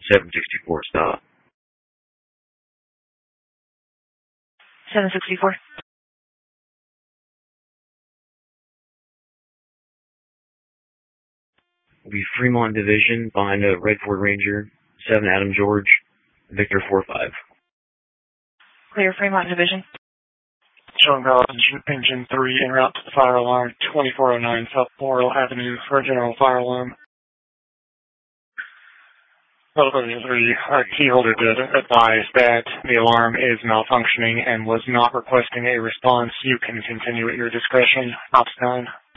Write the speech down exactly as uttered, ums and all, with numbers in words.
seven sixty-four, stop. seven sixty-four. Will be Fremont Division behind a Red Ford Ranger, seven Adam George, Victor four five. Clear Fremont Division. Showing College, Engine three, en route to the fire alarm, twenty-four oh nine South Laurel Avenue for a general fire alarm. Level three, our key holder did advise that the alarm is malfunctioning and was not requesting a response. You can continue at your discretion. Ops nine.